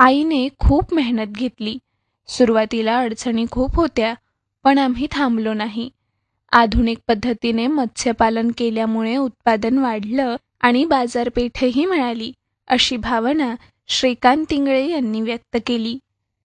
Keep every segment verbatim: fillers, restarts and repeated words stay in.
आईने खूप मेहनत घेतली. सुरुवातीला अडचणी खूप होत्या, पण आम्ही थांबलो नाही. आधुनिक पद्धतीने मत्स्यपालन केल्यामुळे उत्पादन वाढलं आणि बाजारपेठही मिळाली, अशी भावना श्रीकांत इंगळे यांनी व्यक्त केली.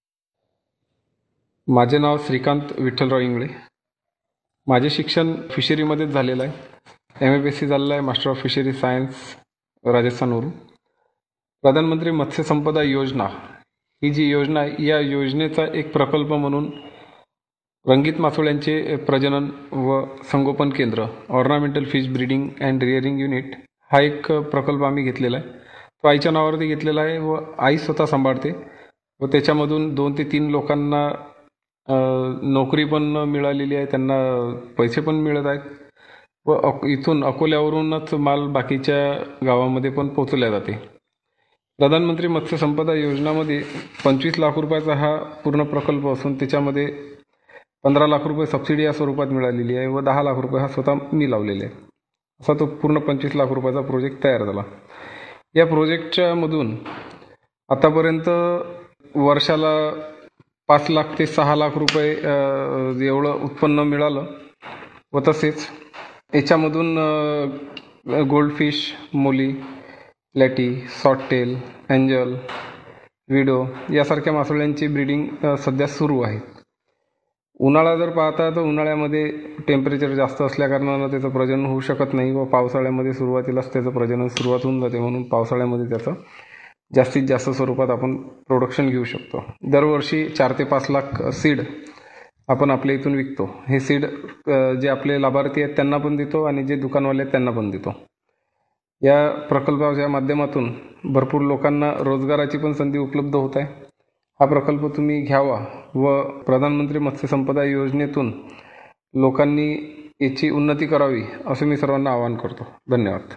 माझे नाव श्रीकांत विठ्ठलराव इंगळे. माझे शिक्षण फिशरीमध्येच झालेलं आहे. M A B S C झालेलं आहे, मास्टर ऑफ फिशरी सायन्स राजस्थानवरून. प्रधानमंत्री मत्स्य संपदा योजना ही जी योजना आहे, या योजनेचा एक प्रकल्प म्हणून रंगीत मासोळ्यांचे प्रजनन व संगोपन केंद्र, ornamental fish breeding and रिअरिंग unit, हा एक प्रकल्प आम्ही घेतलेला आहे. तो आईच्या नावावरती घेतलेला आहे व आई स्वतः सांभाळते व त्याच्यामधून दोन ते तीन लोकांना नोकरी पण मिळालेली आहे, त्यांना पैसे पण मिळत आहेत व अक इथून अकोल्यावरूनच माल बाकीच्या गावामध्ये पण पोचवल्या जाते. प्रधानमंत्री मत्स्य संपदा योजनामध्ये पंचवीस लाख रुपयाचा हा पूर्ण प्रकल्प असून त्याच्यामध्ये पंधरा लाख रुपये सबसिडी या स्वरूपात मिळालेली आहे व दहा लाख रुपये हा स्वतः मी लावलेले आहे. असा तो पूर्ण पंचवीस लाख रुपयाचा प्रोजेक्ट तयार झाला. या प्रोजेक्टच्या मधून आतापर्यंत वर्षाला पाच लाख ते सहा लाख रुपये एवढं उत्पन्न मिळालं व तसेच याच्यामधून गोल्डफिश, मोली, लॅटी, सॉटटेल, एंजल, विडो यासारख्या मासोळ्यांची ब्रीडिंग सध्या सुरू आहे. उन्हाळा जर पाहता तर उन्हाळ्यामध्ये टेम्परेचर जास्त असल्याकारणानं त्याचं प्रजनन होऊ शकत नाही व पावसाळ्यामध्ये सुरुवातीलाच त्याचं प्रजनन सुरुवात होऊन जाते, म्हणून पावसाळ्यामध्ये त्याचं जास्तीत जास्त स्वरूपात आपण प्रोडक्शन घेऊ शकतो. दरवर्षी चार ते पाच लाख सीड आपण आपल्या इथून विकतो. हे सीड जे आपले लाभार्थी आहेत त्यांना पण देतो आणि जे दुकानवाले आहेत त्यांना पण देतो. या प्रकल्पाच्या माध्यमातून भरपूर लोकांना रोजगाराची पण संधी उपलब्ध होत आहे. हा प्रकल्प तुम्ही घ्यावा व प्रधानमंत्री मत्स्य संपदा योजनेतून लोकांनी याची उन्नती करावी असं मी सर्वांना आवाहन करतो. धन्यवाद.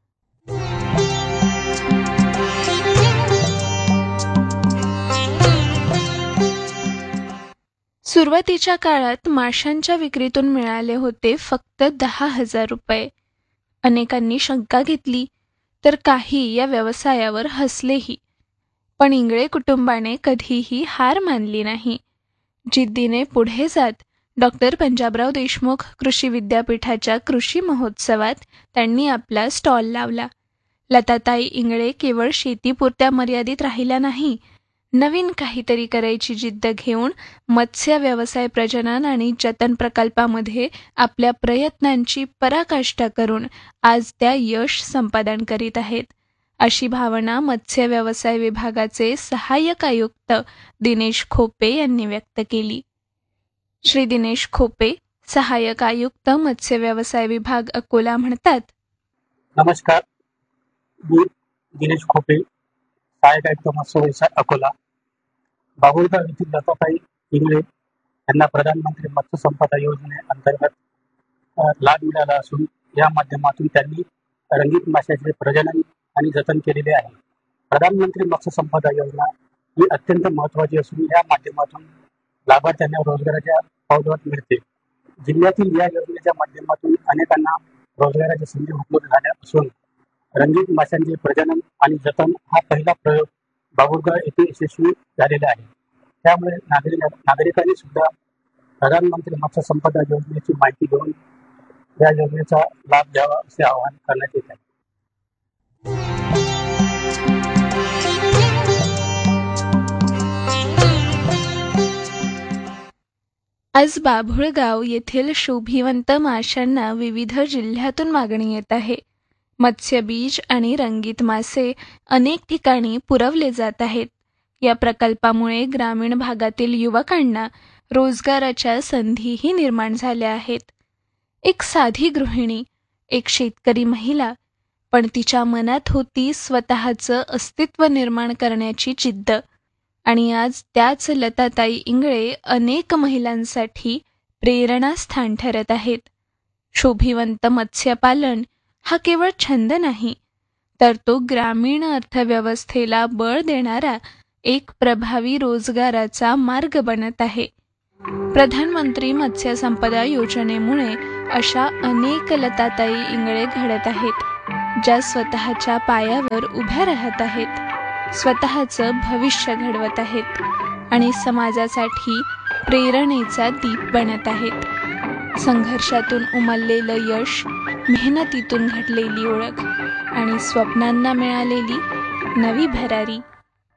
सुरुवातीच्या काळात माशांच्या विक्रीतून मिळाले होते फक्त दहा हजार रुपये. अनेकांनी शंका घेतली तर काही या व्यवसायावर हसलेही. पण इंगळे कुटुंबाने कधीही हार मानली नाही. जिद्दीने पुढे जात डॉक्टर पंजाबराव देशमुख कृषी विद्यापीठाच्या कृषी महोत्सवात त्यांनी आपला स्टॉल लावला. लताताई इंगळे केवळ शेतीपुरत्या मर्यादित राहिल्या नाही, नवीन काहीतरी करायची जिद्द घेऊन मत्स्य व्यवसाय प्रजनन आणि जतन प्रकल्पामध्ये आपल्या प्रयत्नांची पराकाष्ठा करून आज त्या यश संपादन करीत आहेत, अशी भावना मत्स्य व्यवसाय विभागाचे सहाय्यक आयुक्त दिनेश खोपे यांनी व्यक्त केली. श्री दिनेश खोपे, सहाय्यक आयुक्त मत्स्य व्यवसाय विभाग, अकोला म्हणतात. नमस्कार, मी दिनेश खोपे, सहाय्यक आयुक्त मत्स्य व्यवसाय अकोला. बाबुळगाव येथील लताताई इंगळे यांना प्रधानमंत्री मत्स्य संपदा योजनेअंतर्गत लाभ मिळाला असून या माध्यमातून त्यांनी रंगीत माशाचे प्रजनन आणि जतन केलेले आहे. प्रधानमंत्री मत्स्य संपदा योजना ही अत्यंत महत्त्वाची असून या माध्यमातून लाभार्थ्यांना रोजगाराच्या पावलात मिळते. जिल्ह्यातील या योजनेच्या माध्यमातून अनेकांना रोजगाराच्या संधी उपलब्ध झाल्या असून रंगीत माशांचे प्रजनन आणि जतन हा पहिला प्रयोग बाबुळगाव येथे यशस्वी झालेला आहे. त्यामुळे नागरिक नागरिकांनी सुद्धा प्रधानमंत्री मत्स्य संपदा योजनेची माहिती घेऊन या योजनेचा लाभ घ्यावा असे आवाहन करण्यात येत आहे. आज बाभुळगाव येथील शोभिवंत माशांना विविध जिल्ह्यातून मागणी येत आहे. मत्स्यबीज आणि रंगीत मासे अनेक ठिकाणी पुरवले जात आहेत. या प्रकल्पामुळे ग्रामीण भागातील युवकांना रोजगाराच्या संधीही निर्माण झाल्या आहेत. एक साधी गृहिणी, एक शेतकरी महिला, पण तिच्या मनात होती स्वतःचं अस्तित्व निर्माण करण्याची जिद्द. आणि आज त्याच लताताई इंगळे अनेक महिलांसाठी प्रेरणास्थान ठरत आहेत. शोभिवंत मत्स्यपालन हा केवळ छंद नाही, तर तो ग्रामीण अर्थव्यवस्थेला बळ देणारा एक प्रभावी रोजगाराचा मार्ग बनत आहे. प्रधानमंत्री मत्स्य संपदा योजनेमुळे अशा अनेक लताताई इंगळे घडत आहेत, ज्या स्वतःच्या पायावर उभ्या राहत आहेत. स्वतःचं भविष्य घडवत आहेत आणि समाजासाठी प्रेरणेचा दीप बनत आहेत. संघर्षातून उमललेलं यश, मेहनतीतून घडलेली ओळख आणि स्वप्नांना मिळालेली नवी भरारी